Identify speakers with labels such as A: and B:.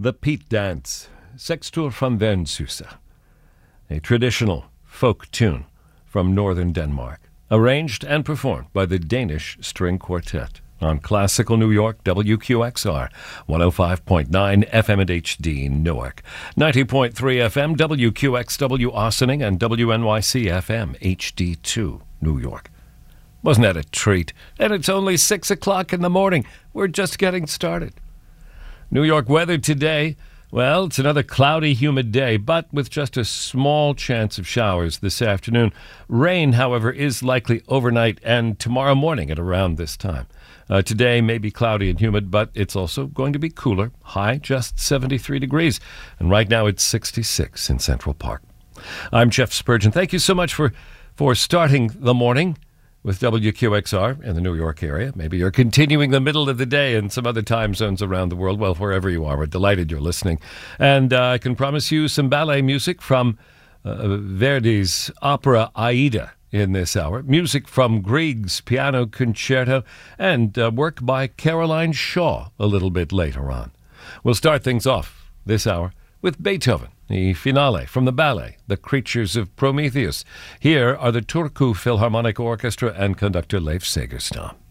A: The Peat Dance, Sextur van Vensusa, a traditional folk tune from northern Denmark, arranged and performed by the Danish String Quartet on Classical New York, WQXR, 105.9 FM and HD Newark, 90.3 FM, WQXW Ossining, and WNYC FM, HD2 New York. Wasn't that a treat? And it's only 6 o'clock in the morning. We're just getting started. New York weather today, well, it's another cloudy, humid day, but with just a small chance of showers this afternoon. Rain, however, is likely overnight and tomorrow morning at around this time. Today may be cloudy and humid, but it's also going to be cooler. High just 73 degrees. And right now it's 66 in Central Park. I'm Jeff Spurgeon. Thank you so much for starting the morning with WQXR in the New York area. Maybe you're continuing the middle of the day in some other time zones around the world. Well, wherever you are, we're delighted you're listening. And I can promise you some ballet music from Verdi's opera Aida in this hour, music from Grieg's Piano Concerto, and work by Caroline Shaw a little bit later on. We'll start things off this hour with Beethoven, the finale from the ballet, The Creatures of Prometheus. Here are the Turku Philharmonic Orchestra and conductor Leif Segerstam.